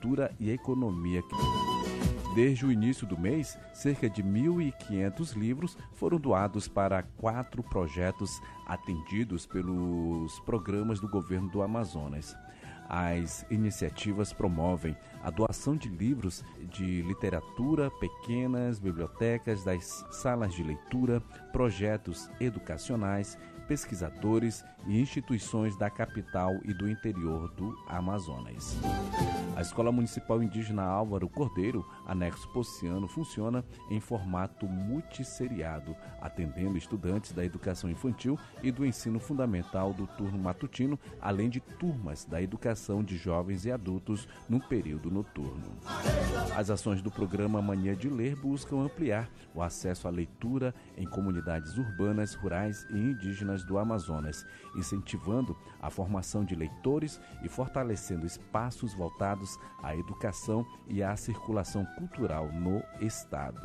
cultura e economia. Desde o início do mês, cerca de 1.500 livros foram doados para 4 projetos atendidos pelos programas do governo do Amazonas. As iniciativas promovem a doação de livros de literatura, pequenas bibliotecas das salas de leitura, projetos educacionais, pesquisadores e instituições da capital e do interior do Amazonas. A Escola Municipal Indígena Álvaro Cordeiro, anexo Pociano, funciona em formato multisseriado, atendendo estudantes da educação infantil e do ensino fundamental do turno matutino, além de turmas da educação de jovens e adultos no período noturno. As ações do programa Mania de Ler buscam ampliar o acesso à leitura em comunidades urbanas, rurais e indígenas do Amazonas, incentivando a formação de leitores e fortalecendo espaços voltados à educação e à circulação cultural no estado.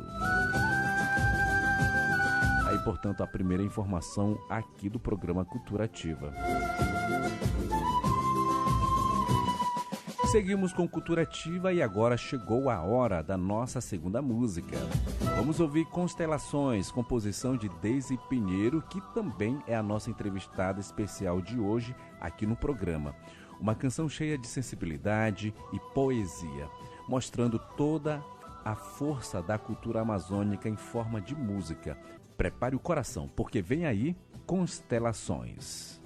Aí, portanto, a primeira informação aqui do programa Cultura Ativa. Seguimos com Cultura Ativa e agora chegou a hora da nossa segunda música. Vamos ouvir Constelações, composição de Deise Pinheiro, que também é a nossa entrevistada especial de hoje aqui no programa. Uma canção cheia de sensibilidade e poesia, mostrando toda a força da cultura amazônica em forma de música. Prepare o coração, porque vem aí Constelações.